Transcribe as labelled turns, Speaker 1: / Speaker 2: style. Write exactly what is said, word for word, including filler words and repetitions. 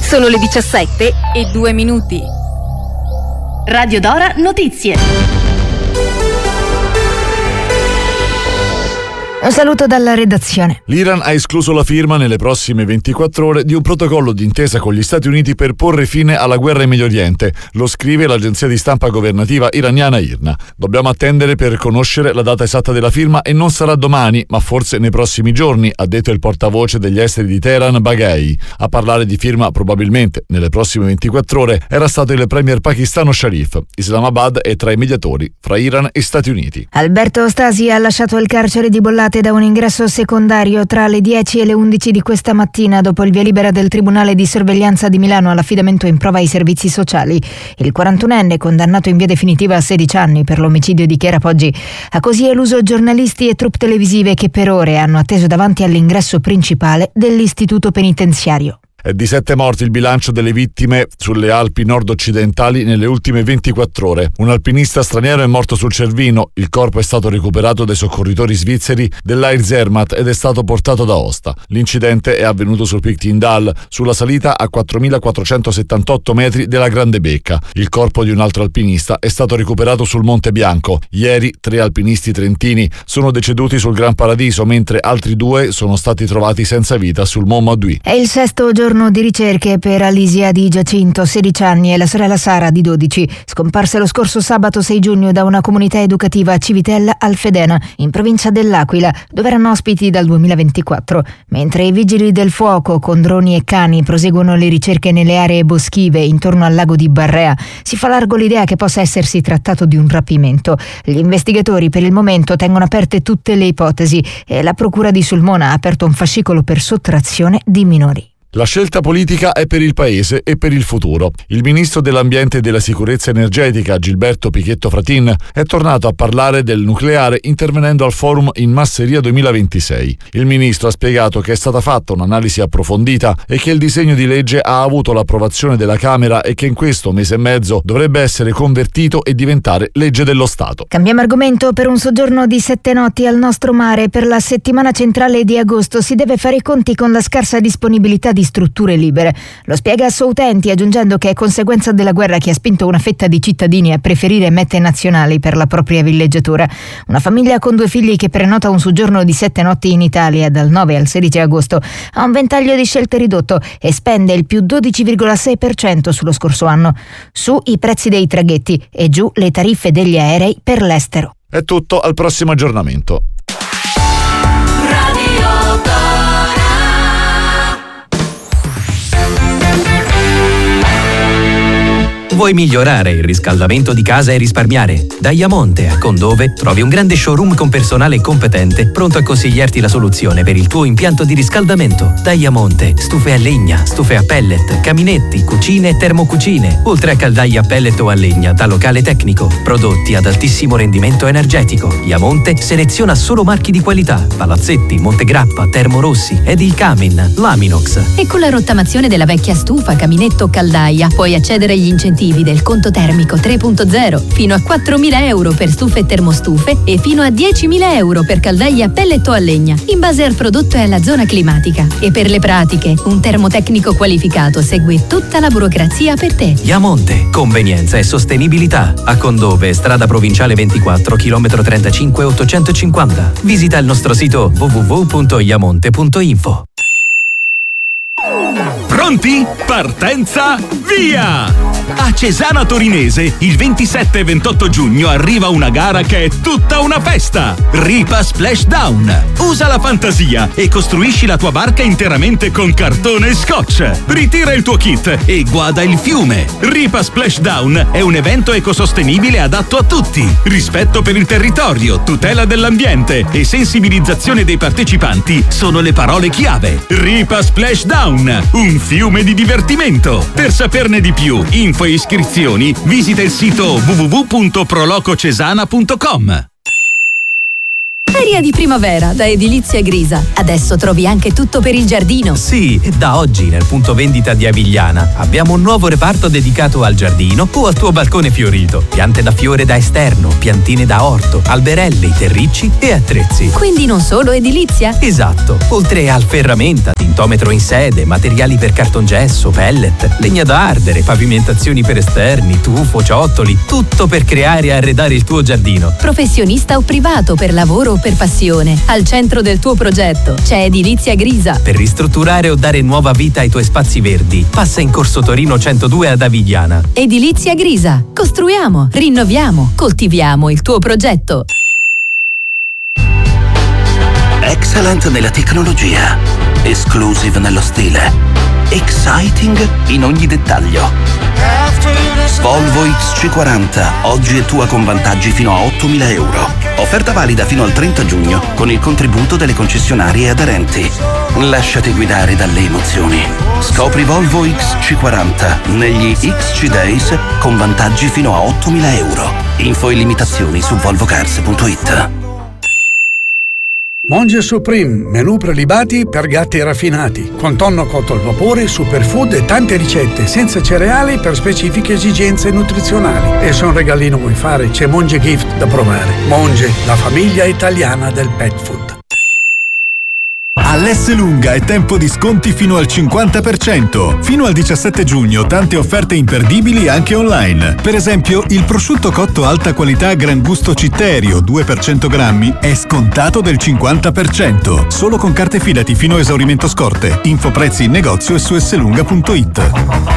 Speaker 1: Sono le diciassette e due minuti. Radio Dora Notizie.
Speaker 2: Un saluto dalla redazione.
Speaker 3: L'Iran ha escluso la firma nelle prossime ventiquattro ore di un protocollo d'intesa con gli Stati Uniti per porre fine alla guerra in Medio Oriente. Lo scrive l'agenzia di stampa governativa iraniana I R N A. Dobbiamo attendere per conoscere la data esatta della firma e non sarà domani, ma forse nei prossimi giorni, ha detto il portavoce degli esteri di Teheran, Baghei. A parlare di firma probabilmente nelle prossime ventiquattro ore era stato il premier pakistano Sharif. Islamabad è tra i mediatori fra Iran e Stati Uniti.
Speaker 2: Alberto Stasi ha lasciato il carcere di Bollate da un ingresso secondario tra le dieci e le undici di questa mattina dopo il via libera del Tribunale di Sorveglianza di Milano all'affidamento in prova ai servizi sociali. Il quarantunenne, condannato in via definitiva a sedici anni per l'omicidio di Chiara Poggi, ha così eluso giornalisti e troupe televisive che per ore hanno atteso davanti all'ingresso principale dell'istituto penitenziario.
Speaker 3: È di sette morti il bilancio delle vittime sulle Alpi nord-occidentali nelle ultime ventiquattro ore. Un alpinista straniero è morto sul Cervino, il corpo è stato recuperato dai soccorritori svizzeri dell'Air Zermatt ed è stato portato da Aosta. L'incidente è avvenuto sul Pic Tindal, sulla salita a quattromilaquattrocentosettantotto metri della Grande Becca. Il corpo di un altro alpinista è stato recuperato sul Monte Bianco. Ieri tre alpinisti trentini sono deceduti sul Gran Paradiso, mentre altri due sono stati trovati senza vita sul Mont Mauduit.
Speaker 2: È il sesto giorno di ricerche per Alisia Di Giacinto, sedici anni, e la sorella Sara, di dodici, scomparse lo scorso sabato sei giugno da una comunità educativa a Civitella Alfedena, in provincia dell'Aquila, dove erano ospiti dal duemilaventiquattro. Mentre i vigili del fuoco con droni e cani proseguono le ricerche nelle aree boschive intorno al lago di Barrea, si fa largo l'idea che possa essersi trattato di un rapimento. Gli investigatori per il momento tengono aperte tutte le ipotesi e la procura di Sulmona ha aperto un fascicolo per sottrazione di minori.
Speaker 3: La scelta politica è per il Paese e per il futuro. Il ministro dell'Ambiente e della Sicurezza Energetica, Gilberto Pichetto Fratin, è tornato a parlare del nucleare intervenendo al forum in Masseria duemilaventisei. Il ministro ha spiegato che è stata fatta un'analisi approfondita e che il disegno di legge ha avuto l'approvazione della Camera e che in questo mese e mezzo dovrebbe essere convertito e diventare legge dello Stato.
Speaker 2: Cambiamo argomento. Per un soggiorno di sette notti al nostro mare per la settimana centrale di agosto si deve fare i conti con la scarsa disponibilità di di strutture libere. Lo spiega Soutenti, aggiungendo che è conseguenza della guerra che ha spinto una fetta di cittadini a preferire mete nazionali per la propria villeggiatura. Una famiglia con due figli che prenota un soggiorno di sette notti in Italia dal nove al sedici agosto ha un ventaglio di scelte ridotto e spende il più dodici virgola sei per cento sullo scorso anno. Su i prezzi dei traghetti e giù le tariffe degli aerei per l'estero.
Speaker 3: È tutto, al prossimo aggiornamento.
Speaker 4: Vuoi migliorare il riscaldamento di casa e risparmiare? Da Iamonte a Condove trovi un grande showroom con personale competente pronto a consigliarti la soluzione per il tuo impianto di riscaldamento. Da Iamonte, stufe a legna, stufe a pellet, caminetti, cucine e termocucine, oltre a caldaie a pellet o a legna da locale tecnico. Prodotti ad altissimo rendimento energetico. Iamonte seleziona solo marchi di qualità: Palazzetti, Montegrappa, Termorossi ed il Camin, Laminox.
Speaker 5: E con la rottamazione della vecchia stufa, caminetto o caldaia puoi accedere agli incentivi del conto termico tre punto zero fino a quattromila euro per stufe e termostufe e fino a diecimila euro per caldaie a pellet o a legna, in base al prodotto e alla zona climatica. E per le pratiche, un termotecnico qualificato segue tutta la burocrazia per te.
Speaker 4: Iamonte, convenienza e sostenibilità. A Condove, strada provinciale ventiquattro, chilometro trentacinque ottocentocinquanta. Visita il nostro sito w w w punto iamonte punto info.
Speaker 6: Pronti? Partenza, via! A Cesana Torinese, il ventisette e ventotto giugno arriva una gara che è tutta una festa! Ripa Splashdown! Usa la fantasia e costruisci la tua barca interamente con cartone e scotch! Ritira il tuo kit e guada il fiume! Ripa Splashdown è un evento ecosostenibile adatto a tutti! Rispetto per il territorio, tutela dell'ambiente e sensibilizzazione dei partecipanti sono le parole chiave. Ripa Splashdown, un fiume di divertimento! Per saperne di più, info e iscrizioni, visita il sito w w w punto prolococesana punto com.
Speaker 5: Feria di primavera da Edilizia Grisa. Adesso trovi anche tutto per il giardino.
Speaker 4: Sì, da oggi nel punto vendita di Avigliana abbiamo un nuovo reparto dedicato al giardino o al tuo balcone fiorito. Piante da fiore da esterno, piantine da orto, alberelli, terricci e attrezzi.
Speaker 5: Quindi non solo edilizia?
Speaker 4: Esatto, oltre al ferramenta, tintometro in sede, materiali per cartongesso, pellet, legna da ardere, pavimentazioni per esterni, tufo, ciottoli, tutto per creare e arredare il tuo giardino.
Speaker 5: Professionista o privato, per lavoro o per passione, al centro del tuo progetto c'è Edilizia Grisa.
Speaker 4: Per ristrutturare o dare nuova vita ai tuoi spazi verdi, passa in Corso Torino centodue ad Avigliana.
Speaker 5: Edilizia Grisa. Costruiamo, rinnoviamo, coltiviamo il tuo progetto.
Speaker 7: Excellent nella tecnologia, exclusive nello stile, exciting in ogni dettaglio. Volvo X C quaranta, oggi è tua con vantaggi fino a ottomila euro. Offerta valida fino al trenta giugno con il contributo delle concessionarie aderenti. Lasciati guidare dalle emozioni. Scopri Volvo X C quaranta negli X C Days con vantaggi fino a ottomila euro. Info e limitazioni su volvocars punto it.
Speaker 8: Monge Supreme, menù prelibati per gatti raffinati, con tonno cotto al vapore, superfood e tante ricette, senza cereali per specifiche esigenze nutrizionali. E se un regalino vuoi fare, c'è Monge Gift da provare. Monge, la famiglia italiana del pet food.
Speaker 9: All'Esselunga è tempo di sconti fino al cinquanta per cento. Fino al diciassette giugno tante offerte imperdibili anche online. Per esempio, il prosciutto cotto alta qualità Gran Gusto Citterio due per cento grammi è scontato del cinquanta per cento. Solo con carte Fidati fino a esaurimento scorte. Info prezzi in negozio e su esselunga punto it.